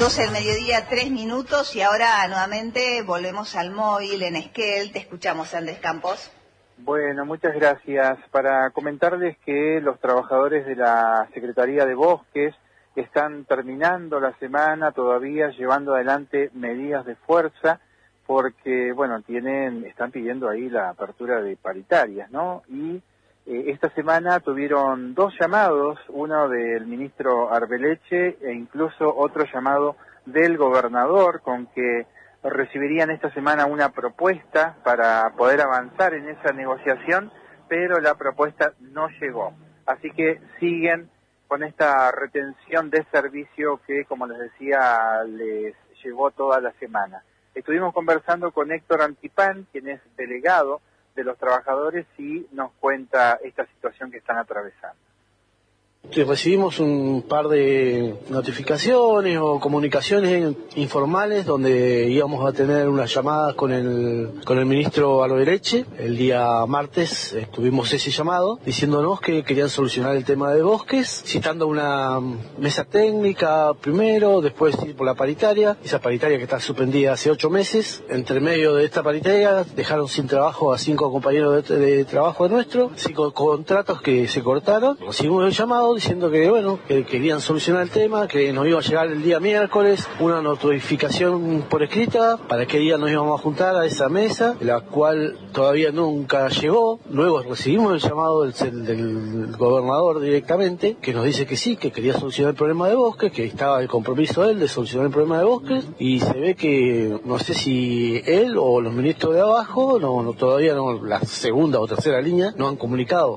12 del mediodía, 3 minutos, y ahora nuevamente volvemos al móvil en Esquel. Te escuchamos, Andrés Campos. Bueno, muchas gracias. Para comentarles que los trabajadores de la Secretaría de Bosques están terminando la semana todavía llevando adelante medidas de fuerza porque, bueno, están pidiendo ahí la apertura de paritarias, ¿no? Y esta semana tuvieron 2 llamados, uno del ministro Arbeleche e incluso otro llamado del gobernador, con que recibirían esta semana una propuesta para poder avanzar en esa negociación, pero la propuesta no llegó. Así que siguen con esta retención de servicio que, como les decía, les llevó toda la semana. Estuvimos conversando con Héctor Antipán, quien es delegado de los trabajadores, y nos cuenta esta situación que están atravesando. Sí, recibimos un par de notificaciones o comunicaciones informales donde íbamos a tener unas llamadas con el ministro Arbeleche. El día martes tuvimos ese llamado diciéndonos que querían solucionar el tema de Bosques, citando una mesa técnica primero, después ir por la paritaria, esa paritaria que está suspendida hace 8 meses. Entre medio de esta paritaria dejaron sin trabajo a 5 compañeros de trabajo nuestro, 5 contratos que se cortaron. Recibimos el llamado diciendo que querían solucionar el tema, que nos iba a llegar el día miércoles una notificación por escrita para qué día nos íbamos a juntar a esa mesa, la cual todavía nunca llegó. Luego recibimos el llamado del gobernador directamente, que nos dice que sí, que quería solucionar el problema de Bosques, que estaba el compromiso de él de solucionar el problema de Bosques, y se ve que no sé si él o los ministros de abajo todavía no, la segunda o tercera línea no han comunicado.